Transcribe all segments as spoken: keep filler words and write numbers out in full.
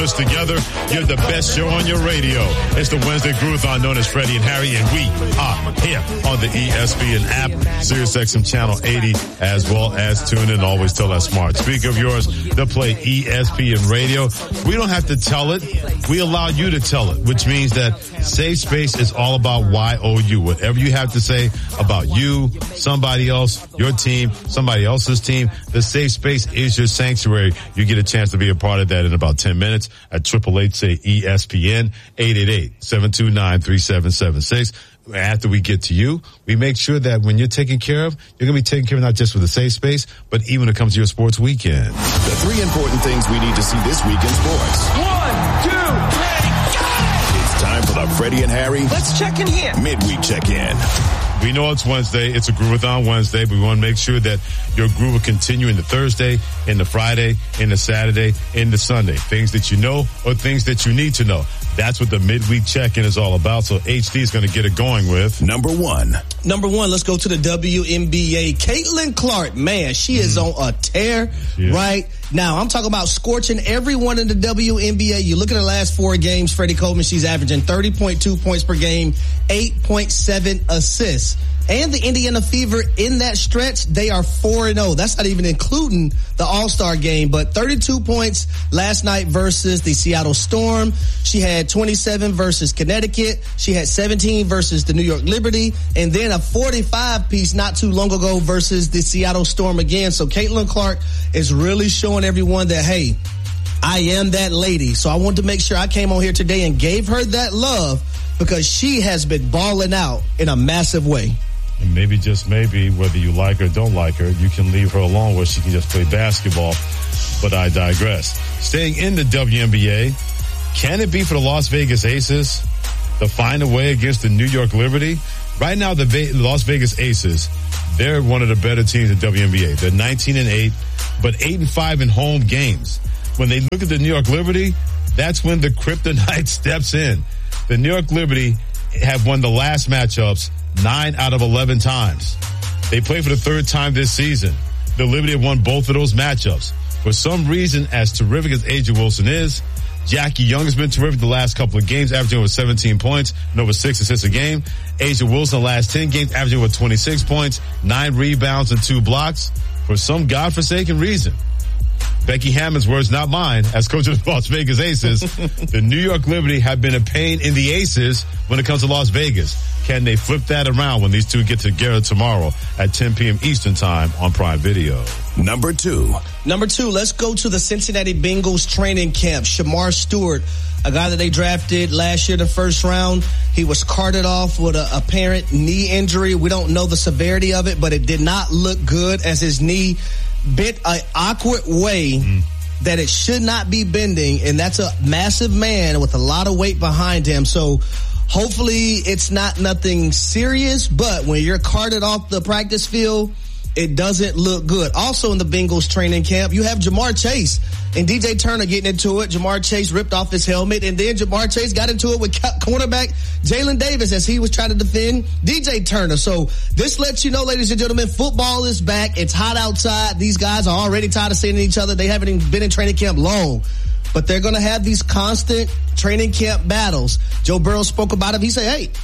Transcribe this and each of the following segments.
us together. You're the best show on your radio. It's the Wednesday Groovathon known as Freddie and Harry, and we are here on the E S P N app, SiriusXM Channel eighty, as well as tune in. Always tell us smart. Speak of yours to play E S P N radio. We don't have to tell it. We allow you to tell it, which means that Safe Space is all about Y O U. Whatever you have to say about you, somebody else, your team, somebody else's team, the Safe Space is your sanctuary. You get a chance to be a part of that in about ten minutes at triple eight say E S P N, eight eight eight, seven two nine, three seven seven six. After we get to you, we make sure that when you're taken care of, you're going to be taken care of not just with a safe space, but even when it comes to your sports weekend. The three important things we need to see this week in sports. One, two, three, go! It's time for the Freddie and Harry. Let's check in here. Midweek check-in. We know it's Wednesday. It's a Groovathon Wednesday, but we want to make sure that your groove will continue into Thursday, into Friday, into Saturday, into Sunday. Things that you know or things that you need to know. That's what the midweek check-in is all about. So H D is going to get it going with number one. Number one, let's go to the W N B A. Caitlin Clark, man, she is mm. on a tear yeah. right now. I'm talking about scorching everyone in the W N B A. You look at her last four games, Freddie Coleman, she's averaging thirty point two points per game, eight point seven assists. And the Indiana Fever in that stretch, they are four and oh. That's not even including the All-Star game, but thirty-two points last night versus the Seattle Storm. She had twenty-seven versus Connecticut. She had seventeen versus the New York Liberty, and then a forty-five piece not too long ago versus the Seattle Storm again. So Caitlin Clark is really showing everyone that, hey, I am that lady. So I wanted to make sure I came on here today and gave her that love because she has been balling out in a massive way. And maybe, just maybe, whether you like her or don't like her, you can leave her alone where she can just play basketball. But I digress. Staying in the W N B A, can it be for the Las Vegas Aces to find a way against the New York Liberty? Right now, the Ve- Las Vegas Aces, they're one of the better teams in W N B A. They're nineteen and eight, but eight and five in home games. When they look at the New York Liberty, that's when the kryptonite steps in. The New York Liberty have won the last matchups nine out of eleven times. They play for the third time this season. The Liberty have won both of those matchups. For some reason, as terrific as A'ja Wilson is, Jackie Young has been terrific the last couple of games, averaging over seventeen points and over six assists a game. A'ja Wilson, the last ten games, averaging over twenty-six points, nine rebounds, and two blocks. For some godforsaken reason, Becky Hammond's words, not mine, as coach of the Las Vegas Aces, the New York Liberty have been a pain in the Aces when it comes to Las Vegas. Can they flip that around when these two get together tomorrow at ten p.m. Eastern Time on Prime Video? Number two. Number two, let's go to the Cincinnati Bengals training camp. Shamar Stewart, a guy that they drafted last year, the first round. He was carted off with an apparent knee injury. We don't know the severity of it, but it did not look good as his knee bent an awkward way mm. that it should not be bending, and that's a massive man with a lot of weight behind him. So hopefully it's not nothing serious, but when you're carted off the practice field, it doesn't look good. Also in the Bengals training camp, you have Jamar Chase and D J Turner getting into it. Jamar Chase ripped off his helmet, and then Jamar Chase got into it with cornerback Jalen Davis as he was trying to defend D J Turner. So this lets you know, ladies and gentlemen, football is back. It's hot outside. These guys are already tired of seeing each other. They haven't even been in training camp long. But they're going to have these constant training camp battles. Joe Burrow spoke about it. He said, hey,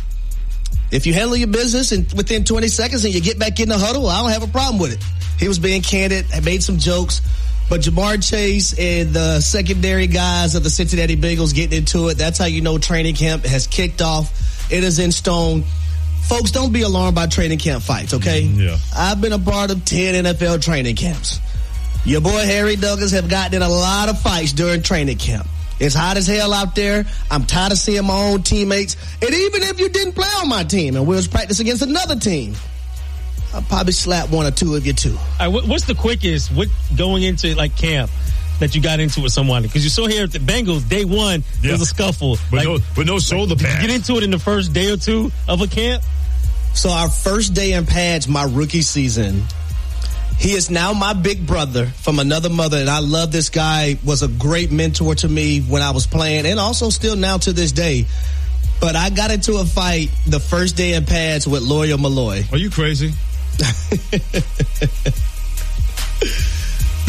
if you handle your business and within twenty seconds and you get back in the huddle, I don't have a problem with it. He was being candid, made some jokes. But Jamar Chase and the secondary guys of the Cincinnati Bengals getting into it. That's how you know training camp has kicked off. It is in stone. Folks, don't be alarmed by training camp fights, okay? Yeah. I've been a part of ten N F L training camps. Your boy Harry Douglas have gotten in a lot of fights during training camp. It's hot as hell out there. I'm tired of seeing my own teammates. And even if you didn't play on my team and we was practicing against another team, I'll probably slap one or two of you too. All right, what's the quickest what going into like camp that you got into with someone? Because you saw here at the Bengals, day one, yeah. there was a scuffle. But like, no, but no shoulder like, pads. Did you get into it in the first day or two of a camp? So our first day in pads, my rookie season, he is now my big brother from another mother, and I love this guy, was a great mentor to me when I was playing, and also still now to this day. But I got into a fight the first day in pads with Lawyer Malloy. Are you crazy?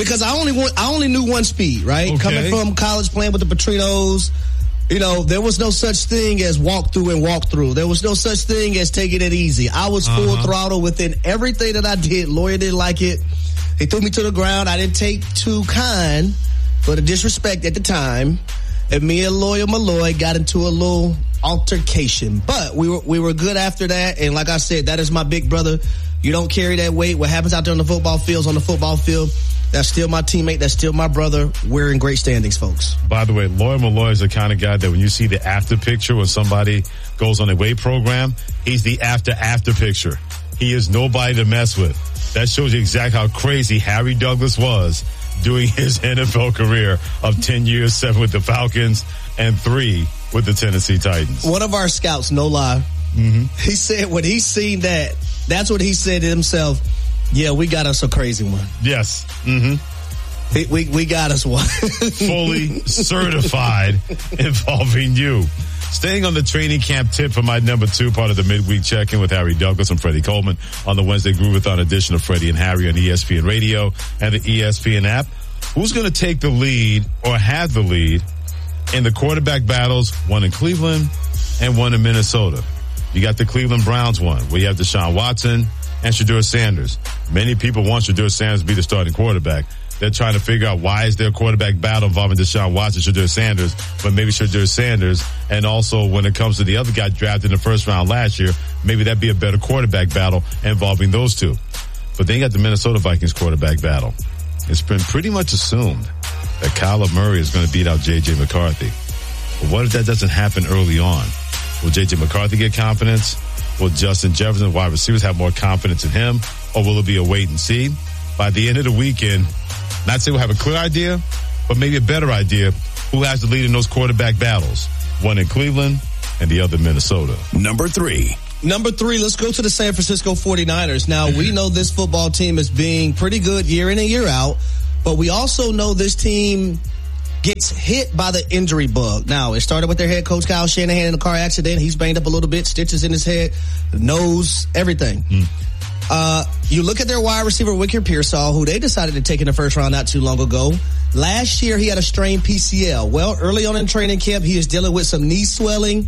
Because I only want, I only knew one speed, right? Okay. Coming from college, playing with the Petrinos, you know, there was no such thing as walk through and walk through. There was no such thing as taking it easy. I was uh-huh. full throttle within everything that I did. Lawyer didn't like it. He threw me to the ground. I didn't take too kind for the disrespect at the time. And me and Lawyer Malloy got into a little altercation. But we were we were good after that. And like I said, that is my big brother. You don't carry that weight. What happens out there on the football field is on the football field. That's still my teammate. That's still my brother. We're in great standings, folks. By the way, Lawyer Malloy is the kind of guy that when you see the after picture when somebody goes on a weight program, he's the after after picture. He is nobody to mess with. That shows you exactly how crazy Harry Douglas was doing his N F L career of ten years, seven with the Falcons and three with the Tennessee Titans. One of our scouts, no lie, mm-hmm. he said when he seen that, that's what he said to himself. Yeah, we got us a crazy one. Yes. Mm-hmm. We, we, we got us one. Fully certified involving you. Staying on the training camp tip for my number two part of the midweek check-in with Harry Douglas and Freddie Coleman on the Wednesday Groovathon edition of Freddie and Harry on E S P N Radio and the E S P N app. Who's going to take the lead or have the lead in the quarterback battles, one in Cleveland and one in Minnesota? You got the Cleveland Browns one, where you have Deshaun Watson and Shedeur Sanders. Many people want Shedeur Sanders to be the starting quarterback. They're trying to figure out why is there a quarterback battle involving Deshaun Watson, Shedeur Sanders, but maybe Shedeur Sanders. And also when it comes to the other guy drafted in the first round last year, maybe that'd be a better quarterback battle involving those two. But then you got the Minnesota Vikings quarterback battle. It's been pretty much assumed that Kyler Murray is going to beat out J J McCarthy. But what if that doesn't happen early on? Will J J McCarthy get confidence? Will Justin Jefferson, wide receivers, have more confidence in him? Or will it be a wait and see? By the end of the weekend, not say we'll have a clear idea, but maybe a better idea who has the lead in those quarterback battles. One in Cleveland and the other in Minnesota. Number three. Number three, let's go to the San Francisco forty-niners. Now, we know this football team is being pretty good year in and year out, but we also know this team gets hit by the injury bug. Now, it started with their head coach, Kyle Shanahan, in a car accident. He's banged up a little bit, stitches in his head, nose, everything. Mm. Uh, you look at their wide receiver, Wicker Pearsall, who they decided to take in the first round not too long ago. Last year, he had a strained P C L. Well, early on in training camp, he is dealing with some knee swelling,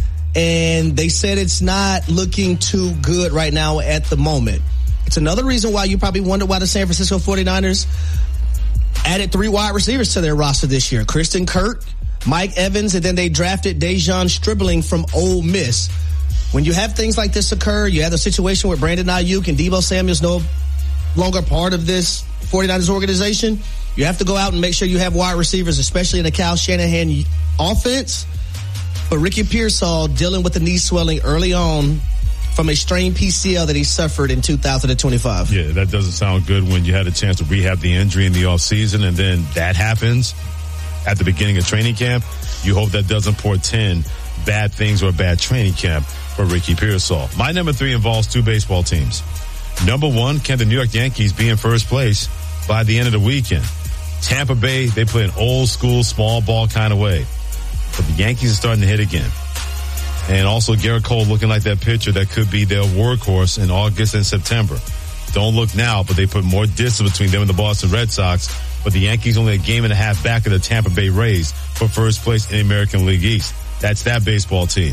and they said it's not looking too good right now at the moment. It's another reason why you probably wonder why the San Francisco forty-niners added three wide receivers to their roster this year. Kristen Kirk, Mike Evans, and then they drafted Dejon Stribling from Ole Miss. When you have things like this occur, you have the situation where Brandon Ayuk and Deebo Samuel's no longer part of this forty-niners organization. You have to go out and make sure you have wide receivers, especially in the Kyle Shanahan offense. But Ricky Pearsall dealing with the knee swelling early on from a strained P C L that he suffered in two thousand twenty-five. Yeah, that doesn't sound good when you had a chance to rehab the injury in the offseason and then that happens at the beginning of training camp. You hope that doesn't portend bad things or a bad training camp for Ricky Pearsall. My number three involves two baseball teams. Number one, can the New York Yankees be in first place by the end of the weekend? Tampa Bay, they play an old school, small ball kind of way. But the Yankees are starting to hit again. And also Garrett Cole looking like that pitcher that could be their workhorse in August and September. Don't look now, but they put more distance between them and the Boston Red Sox. But the Yankees only a game and a half back of the Tampa Bay Rays for first place in the American League East. That's that baseball team.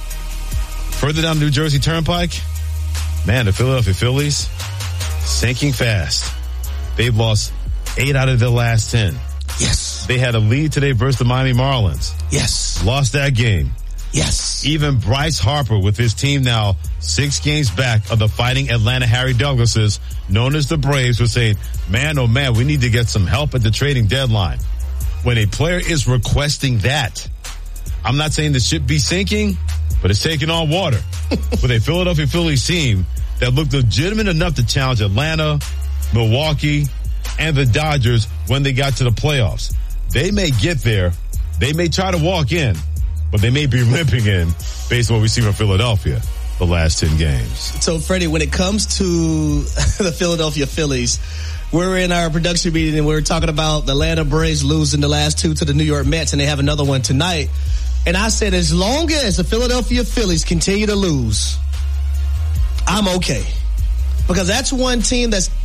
Further down the New Jersey Turnpike, man, the Philadelphia Phillies sinking fast. They've lost eight out of their last ten. Yes. They had a lead today versus the Miami Marlins. Yes. Lost that game. Yes. Even Bryce Harper with his team now six games back of the fighting Atlanta Harry Douglases, known as the Braves, was saying, man, oh man, we need to get some help at the trading deadline. When a player is requesting that, I'm not saying the ship be sinking, but it's taking on water with a Philadelphia Phillies team that looked legitimate enough to challenge Atlanta, Milwaukee, and the Dodgers when they got to the playoffs. They may get there. They may try to walk in, but they may be limping in based on what we see from Philadelphia the last ten games. So, Freddie, when it comes to the Philadelphia Phillies, we're in our production meeting and we're talking about the Atlanta Braves losing the last two to the New York Mets, and they have another one tonight. And I said, as long as the Philadelphia Phillies continue to lose, I'm okay. Because that's one team that's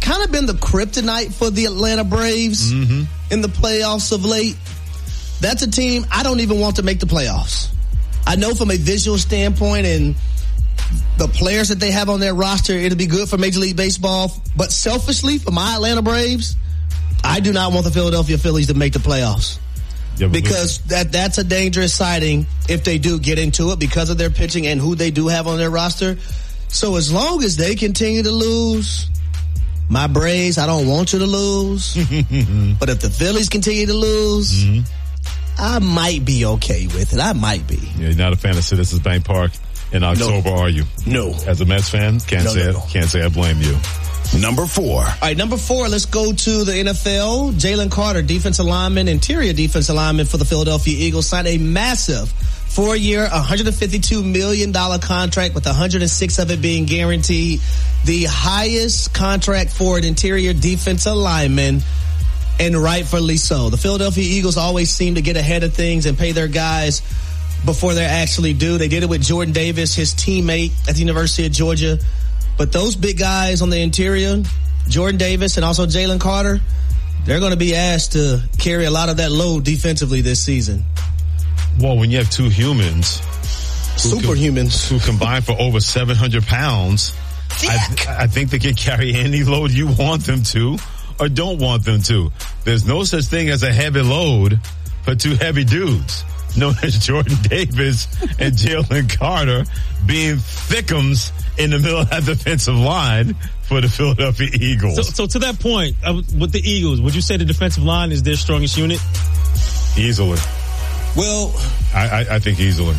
kind of been the kryptonite for the Atlanta Braves mm-hmm. in the playoffs of late. That's a team I don't even want to make the playoffs. I know from a visual standpoint and the players that they have on their roster, it'll be good for Major League Baseball. But selfishly, for my Atlanta Braves, I do not want the Philadelphia Phillies to make the playoffs. Yeah, because that that's a dangerous sighting if they do get into it because of their pitching and who they do have on their roster. So as long as they continue to lose, my Braves, I don't want you to lose. But if the Phillies continue to lose, mm-hmm. I might be okay with it. I might be. Yeah, you're not a fan of Citizens Bank Park in October, no. are you? No. As a Mets fan, can't no, say no, it. no. Can't say I blame you. Number four. All right, number four, let's go to the N F L. Jalen Carter, defensive lineman, interior defensive lineman for the Philadelphia Eagles, signed a massive four-year, one hundred fifty-two million dollars contract with one hundred six of it being guaranteed. The highest contract for an interior defensive lineman, and rightfully so. The Philadelphia Eagles always seem to get ahead of things and pay their guys before they're actually due. They did it with Jordan Davis, his teammate at the University of Georgia. But those big guys on the interior, Jordan Davis and also Jalen Carter, they're going to be asked to carry a lot of that load defensively this season. Well, when you have two humans, superhumans, who, who combine for over seven hundred pounds, I, th- I think they can carry any load you want them to or don't want them to. There's no such thing as a heavy load for two heavy dudes, known as Jordan Davis and Jalen Carter, being thickums in the middle of that defensive line for the Philadelphia Eagles. So, so to that point, uh, with the Eagles, would you say the defensive line is their strongest unit? Easily. Well, I, I, I think easily.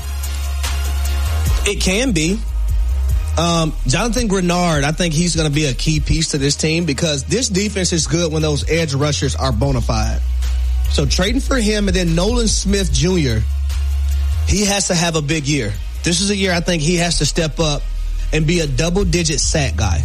It can be. Um, Jonathan Grenard, I think he's going to be a key piece to this team because this defense is good when those edge rushers are bona fide. So trading for him and then Nolan Smith Junior, he has to have a big year. This is a year I think he has to step up and be a double-digit sack guy.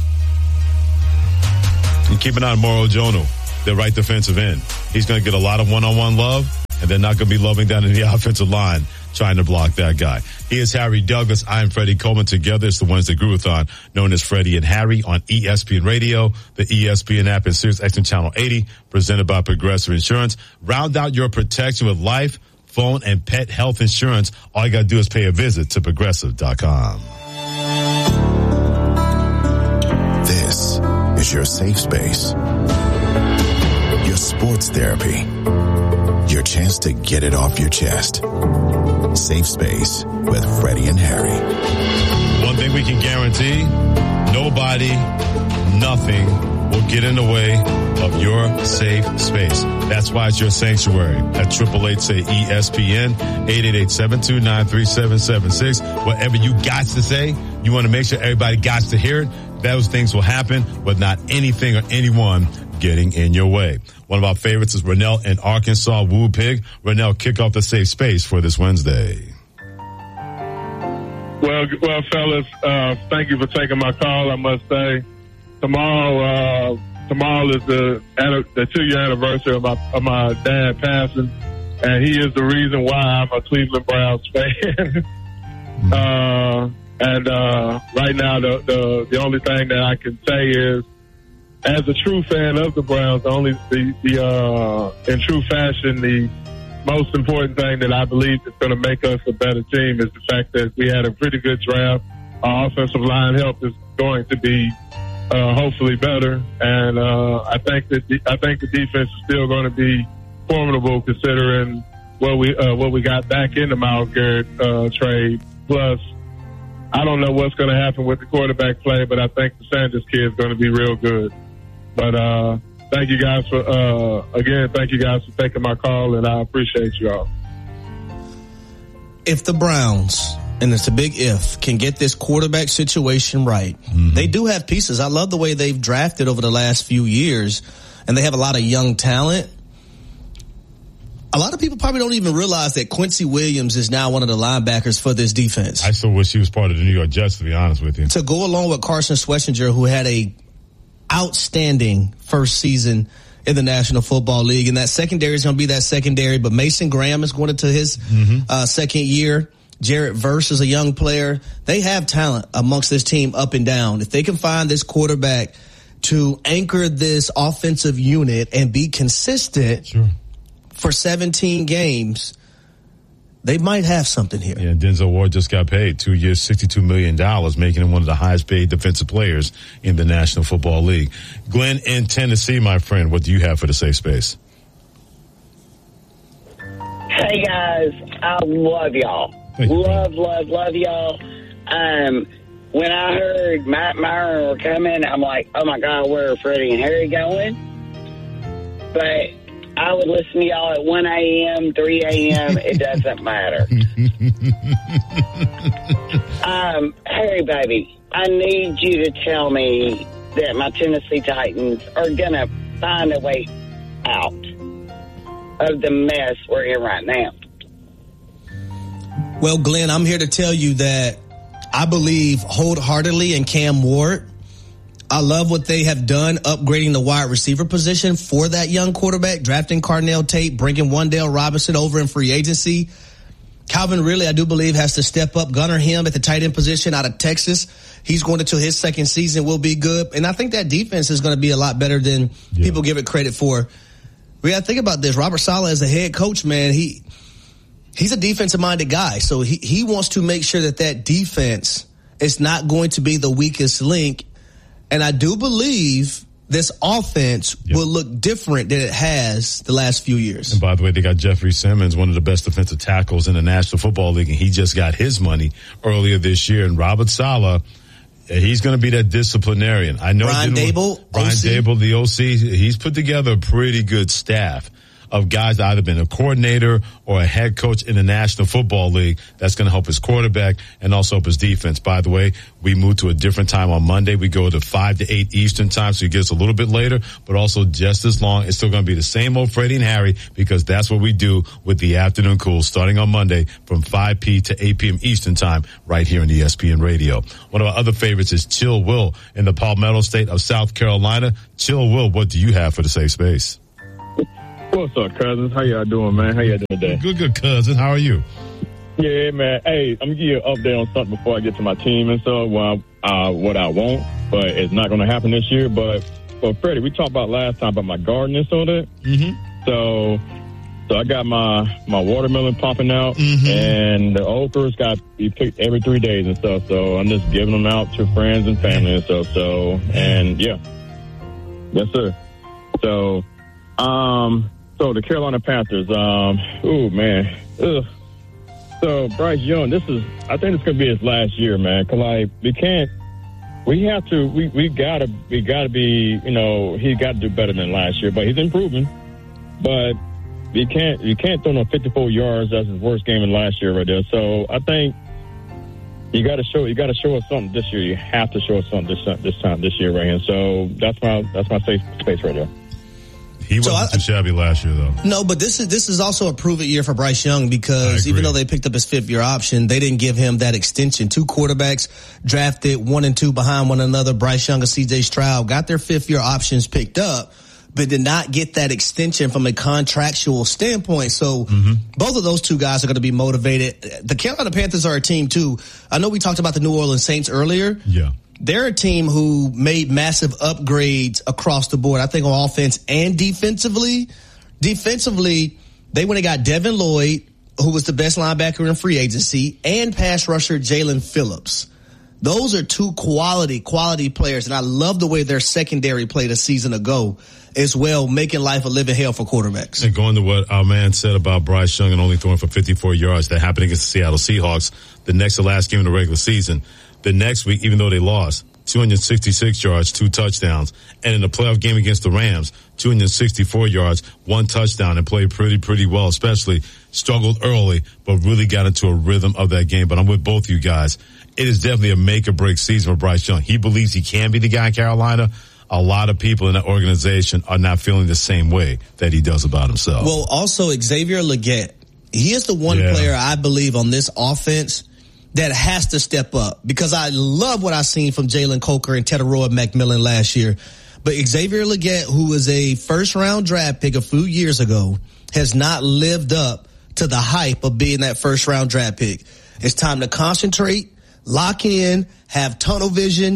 And keep an eye on Mauro Jono, their right defensive end. He's going to get a lot of one-on-one love, and they're not going to be loving down in the offensive line trying to block that guy. He is Harry Douglas. I am Freddie Coleman. Together, it's the Wednesday Groovathon, known as Freddie and Harry on E S P N Radio, the E S P N app, and Sirius X M Channel eighty, presented by Progressive Insurance. Round out your protection with life, phone, and pet health insurance. All you got to do is pay a visit to progressive dot com. This is your safe space. Your sports therapy. Your chance to get it off your chest. Safe Space with Freddie and Harry. One thing we can guarantee, nobody, nothing will get in the way of your safe space. That's why it's your sanctuary at triple eight say E S P N, eight eight eight, seven two nine, three seven seven six. Whatever you got to say, you want to make sure everybody got to hear it. Those things will happen, but not anything or anyone getting in your way. One of our favorites is Rennell in Arkansas, Woo Pig. Rennell, kick off the safe space for this Wednesday. Well, well, fellas, uh, thank you for taking my call. I must say, tomorrow, uh, tomorrow is the the two year anniversary of my of my dad passing, and he is the reason why I'm a Cleveland Browns fan. uh, and uh, right now, the, the the only thing that I can say is, as a true fan of the Browns, the only the, the uh, in true fashion, the most important thing that I believe is going to make us a better team is the fact that we had a pretty good draft. Our offensive line help is going to be uh, hopefully better, and uh, I think that the, I think the defense is still going to be formidable considering what we uh, what we got back in the Myles Garrett uh, trade. Plus, I don't know what's going to happen with the quarterback play, but I think the Sanders kid is going to be real good. But uh, thank you guys for, uh, again, thank you guys for taking my call, and I appreciate you all. If the Browns, and it's a big if, can get this quarterback situation right, mm-hmm. they do have pieces. I love the way they've drafted over the last few years, and they have a lot of young talent. A lot of people probably don't even realize that Quincy Williams is now one of the linebackers for this defense. I still wish he was part of the New York Jets, to be honest with you. To go along with Carson Schwarzenegger, who had a outstanding first season in the National Football League, and that secondary is going to be that secondary, but Mason Graham is going into his mm-hmm. uh, second year. Jarrett Verse is a young player. They have talent amongst this team up and down. If they can find this quarterback to anchor this offensive unit and be consistent Sure. for seventeen games, they might have something here. Yeah, Denzel Ward just got paid two years, sixty-two million dollars, making him one of the highest paid defensive players in the National Football League. Glenn in Tennessee, my friend, what do you have for the safe space? Hey guys, I love y'all. Thank you, love, love, love y'all. Um, when I heard Matt Myron were coming, I'm like, oh my God, where are Freddie and Harry going? But I would listen to y'all at one a.m., three a.m., it doesn't matter. um, Harry, baby, I need you to tell me that my Tennessee Titans are going to find a way out of the mess we're in right now. Well, Glenn, I'm here to tell you that I believe wholeheartedly in Cam Ward. I love what they have done, upgrading the wide receiver position for that young quarterback, drafting Carnell Tate, bringing Wan'Dale Robinson over in free agency. Calvin Ridley, I do believe, has to step up. Gunnar Him at the tight end position out of Texas. He's going into his second season, will be good. And I think that defense is going to be a lot better than yeah. people give it credit for. We got to think about this. Robert Saleh as the head coach, man, he he's a defensive-minded guy. So he, he wants to make sure that that defense is not going to be the weakest link. And I do believe this offense yep. will look different than it has the last few years. And by the way, they got Jeffrey Simmons, one of the best defensive tackles in the National Football League, and he just got his money earlier this year. And Robert Saleh, he's going to be that disciplinarian. I know Brian Dable, Brian O C. Dable, the O C, he's put together a pretty good staff of guys that either been a coordinator or a head coach in the National Football League. That's going to help his quarterback and also help his defense. By the way, we move to a different time on Monday. We go to five to eight Eastern time, so it gets a little bit later, but also just as long. It's still going to be the same old Freddie and Harry, because that's what we do with the afternoon cool starting on Monday from five p.m. to eight p.m. Eastern time right here in E S P N Radio. One of our other favorites is Chill Will in the Palmetto State of South Carolina. Chill Will, what do you have for the safe space? What's up, cousins? How y'all doing, man? How y'all doing today? Good, good, cousin. How are you? Yeah, man. Hey, I'm going to give you an update on something before I get to my team and stuff, well, uh, what I want, but it's not going to happen this year. But for Freddie, we talked about last time about my garden and so that. Mm-hmm. So so I got my, my watermelon popping out, mm-hmm. and the okras got to be picked every three days and stuff. So I'm just giving them out to friends and family and stuff. So, and yeah. Yes, sir. So, um... So the Carolina Panthers, um, ooh, man. Ugh. So Bryce Young, this is, I think it's going to be his last year, man. Cause like, we can't, we have to, we, we gotta, we gotta be, you know, he got to do better than last year, but he's improving. But you can't, you can't throw no fifty-four yards. That's his worst game in last year right there. So I think you got to show, you got to show us something this year. You have to show us something this, this time, this year right here. So that's my, that's my safe space right there. He wasn't so I, too shabby last year, though. No, but this is this is also a prove-it year for Bryce Young, because even though they picked up his fifth-year option, they didn't give him that extension. Two quarterbacks drafted one and two behind one another. Bryce Young and C J Stroud got their fifth-year options picked up, but did not get that extension from a contractual standpoint. So mm-hmm. both of those two guys are going to be motivated. The Carolina Panthers are a team, too. I know we talked about the New Orleans Saints earlier. Yeah. They're a team who made massive upgrades across the board, I think, on offense and defensively. Defensively, they went and got Devin Lloyd, who was the best linebacker in free agency, and pass rusher Jalen Phillips. Those are two quality, quality players, and I love the way their secondary played a season ago as well, making life a living hell for quarterbacks. And going to what our man said about Bryce Young and only throwing for fifty-four yards, that happened against the Seattle Seahawks, the next to last game in the regular season. The next week, even though they lost, two hundred sixty-six yards, two touchdowns. And in the playoff game against the Rams, two hundred sixty-four yards, one touchdown, and played pretty, pretty well, especially struggled early, but really got into a rhythm of that game. But I'm with both you guys. It is definitely a make or break season for Bryce Young. He believes he can be the guy in Carolina. A lot of people in that organization are not feeling the same way that he does about himself. Well, also Xavier Legette, he is the one yeah. player I believe on this offense that has to step up, because I love what I've seen from Jalen Coker and Teteroa McMillan last year. But Xavier Legette, who was a first-round draft pick a few years ago, has not lived up to the hype of being that first-round draft pick. It's time to concentrate, lock in, have tunnel vision,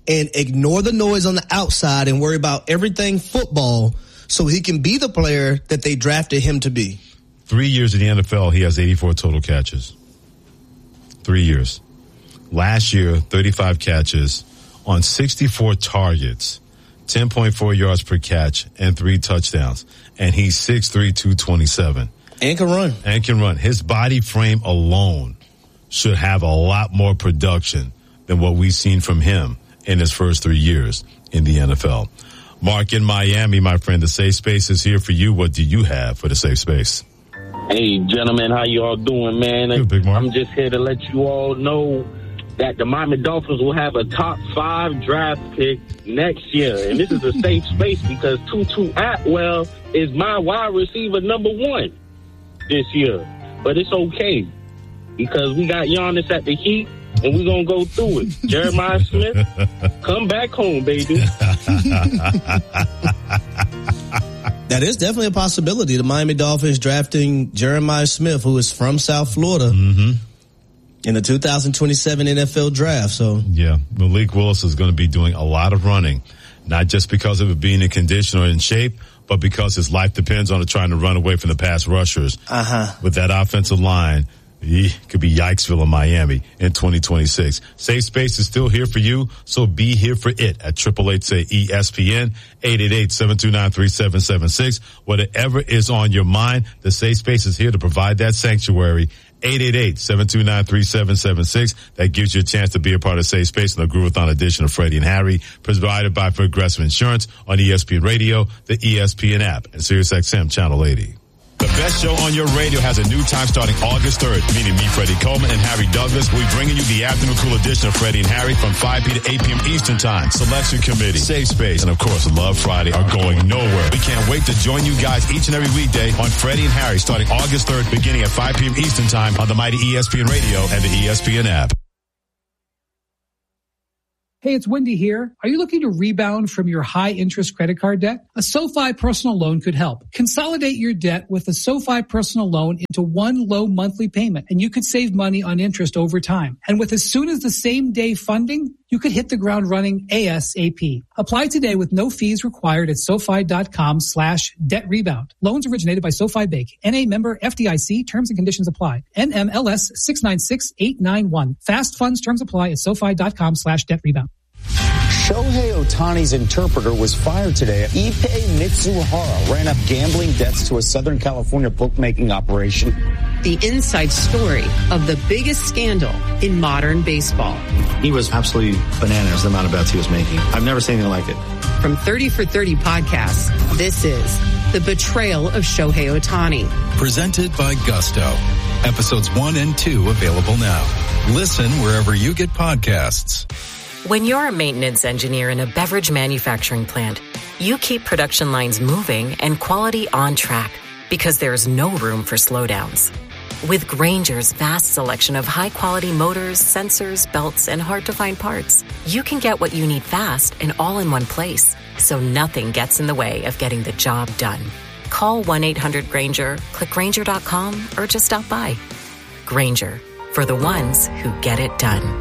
and ignore the noise on the outside and worry about everything football so he can be the player that they drafted him to be. Three years in the N F L, he has eighty-four total catches. Three years. Last year, thirty-five catches on sixty-four targets, ten point four yards per catch, and three touchdowns. And he's six three, two twenty-seven. And can run. And can run. His body frame alone should have a lot more production than what we've seen from him in his first three years in the N F L. Mark in Miami, my friend, the Safe Space is here for you. What do you have for the Safe Space? Hey, gentlemen, how you all doing, man? Good, Big Mark. I'm just here to let you all know that the Miami Dolphins will have a top five draft pick next year. And this is a safe space because Tutu Atwell is my wide receiver number one this year. But it's okay because we got Giannis at the Heat, and we're going to go through it. Jeremiah Smith, come back home, baby. That is definitely a possibility. The Miami Dolphins drafting Jeremiah Smith, who is from South Florida, mm-hmm. in the two thousand twenty-seven N F L draft. So yeah, Malik Willis is going to be doing a lot of running, not just because of it being in condition or in shape, but because his life depends on it trying to run away from the pass rushers. Uh-huh. With that offensive line, he could be Yikesville in Miami in twenty twenty-six. Safe Space is still here for you, so be here for it at eight eight eight, say, E S P N, eight eight eight, seven two nine, three seven seven six. Whatever is on your mind, the Safe Space is here to provide that sanctuary. eight eight eight, seven two nine, three seven seven six. That gives you a chance to be a part of Safe Space and the Groovathon edition of Freddie and Harry, provided by Progressive Insurance on E S P N Radio, the E S P N app, and SiriusXM Channel eighty. The best show on your radio has a new time starting August third, meaning me, Freddie Coleman, and Harry Douglas. We'll be bringing you the afternoon cool edition of Freddie and Harry from five p.m. to eight p.m. Eastern Time. Selection Committee, Safe Space, and of course, Love Friday are going nowhere. We can't wait to join you guys each and every weekday on Freddie and Harry starting August third, beginning at five p.m. Eastern Time on the mighty E S P N Radio and the E S P N app. Hey, it's Wendy here. Are you looking to rebound from your high-interest credit card debt? A SoFi personal loan could help. Consolidate your debt with a SoFi personal loan into one low monthly payment, and you could save money on interest over time. And with as soon as the same day funding, you could hit the ground running ASAP. Apply today with no fees required at SoFi.com slash debt rebound. Loans originated by SoFi Bank. N A member F D I C. Terms and conditions apply. N M L S six nine six eight nine one. Fast funds terms apply at SoFi.com slash debt rebound. Shohei Ohtani's interpreter was fired today. Ippei Mitsuhara ran up gambling debts to a Southern California bookmaking operation. The inside story of the biggest scandal in modern baseball. He was absolutely bananas, the amount of bets he was making. I've never seen anything like it. From thirty for thirty podcasts, this is The Betrayal of Shohei Ohtani. Presented by Gusto. Episodes one and two available now. Listen wherever you get podcasts. When you're a maintenance engineer in a beverage manufacturing plant, you keep production lines moving and quality on track because there's no room for slowdowns. With Grainger's vast selection of high-quality motors, sensors, belts, and hard-to-find parts, you can get what you need fast and all in one place, so nothing gets in the way of getting the job done. Call one eight hundred Grainger, click Grainger dot com, or just stop by. Grainger, for the ones who get it done.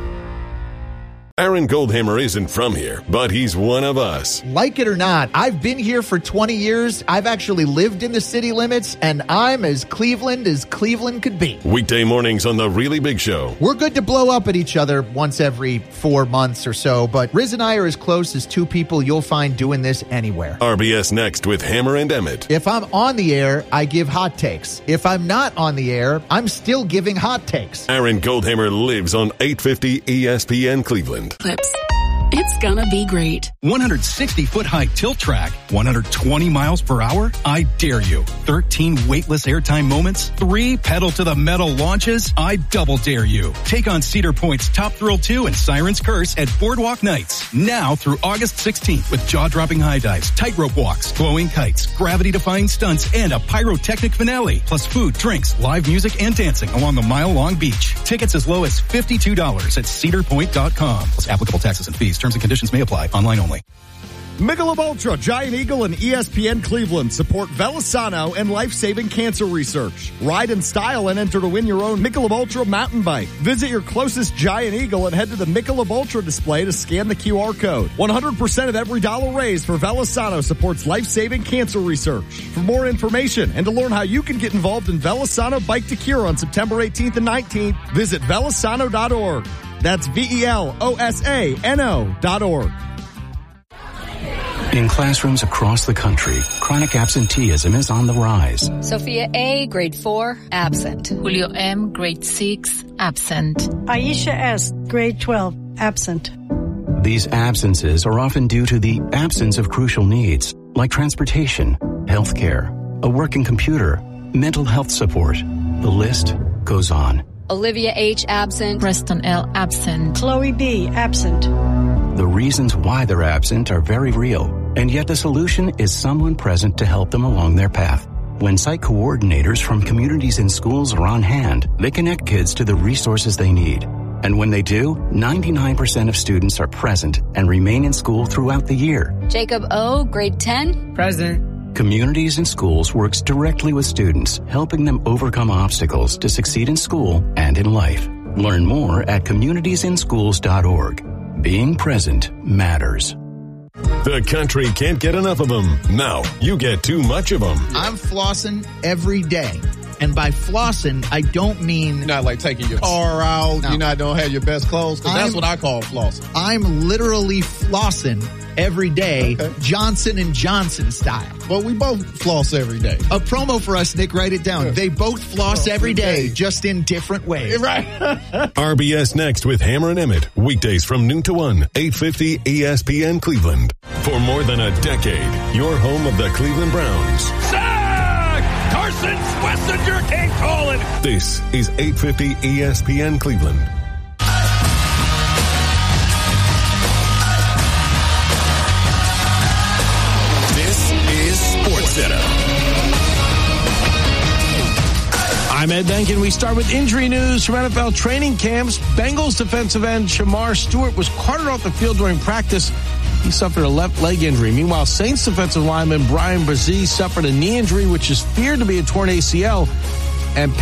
Aaron Goldhammer isn't from here, but he's one of us. Like it or not, I've been here for twenty years. I've actually lived in the city limits, and I'm as Cleveland as Cleveland could be. Weekday mornings on The Really Big Show. We're good to blow up at each other once every four months or so, but Riz and I are as close as two people you'll find doing this anywhere. R B S Next with Hammer and Emmett. If I'm on the air, I give hot takes. If I'm not on the air, I'm still giving hot takes. Aaron Goldhammer lives on eight fifty E S P N Cleveland. Clips. It's gonna be great. one hundred sixty foot high tilt track, one hundred twenty miles per hour. I dare you. thirteen weightless airtime moments, three pedal to the metal launches. I double dare you. Take on Cedar Point's Top Thrill two and Siren's Curse at Boardwalk Nights. Now through August sixteenth with jaw-dropping high dives, tightrope walks, glowing kites, gravity-defying stunts, and a pyrotechnic finale. Plus food, drinks, live music, and dancing along the mile-long beach. Tickets as low as fifty-two dollars at cedar point dot com. Plus applicable taxes and fees. Terms and conditions may apply. Online only. Michelob Ultra, Giant Eagle, and E S P N Cleveland support Velasano and life-saving cancer research. Ride in style and enter to win your own Michelob Ultra mountain bike. Visit your closest Giant Eagle and head to the Michelob Ultra display to scan the Q R code. one hundred percent of every dollar raised for Velasano supports life-saving cancer research. For more information and to learn how you can get involved in Velasano Bike to Cure on September eighteenth and nineteenth, visit velasano dot org. That's V E L O S A N O dot org. In classrooms across the country, chronic absenteeism is on the rise. Sophia A., grade four, absent. Julio M., grade six, absent. Aisha S., grade twelve, absent. These absences are often due to the absence of crucial needs, like transportation, healthcare, a working computer, mental health support. The list goes on. Olivia H., absent. Preston L., absent. Chloe B., absent. The reasons why they're absent are very real, and yet the solution is someone present to help them along their path. When site coordinators from communities and schools are on hand, they connect kids to the resources they need. And when they do, ninety-nine percent of students are present and remain in school throughout the year. Jacob O., grade ten, present. Communities and Schools works directly with students, helping them overcome obstacles to succeed in school and in life. Learn more at communities in schools dot org. Being present matters. The country can't get enough of them. Now you get too much of them. I'm flossing every day. And by flossing, I don't mean... You're not like taking your car out. No. You're not don't have your best clothes. Because that's what I call flossing. I'm literally flossing every day, okay. Johnson and Johnson style. Well, we both floss every day. A promo for us, Nick. Write it down. Yeah. They both floss oh, every day, day, just in different ways. Right. R B S Next with Hammer and Emmett. Weekdays from noon to one, eight fifty E S P N Cleveland. For more than a decade, your home of the Cleveland Browns. Sack! Carson Schlesinger can't call it. This is eight fifty E S P N Cleveland. I'm Ed Benkin. We start with injury news from N F L training camps. Bengals defensive end Shamar Stewart was carted off the field during practice. He suffered a left leg injury. Meanwhile, Saints defensive lineman Brian Brzee suffered a knee injury, which is feared to be a torn A C L. And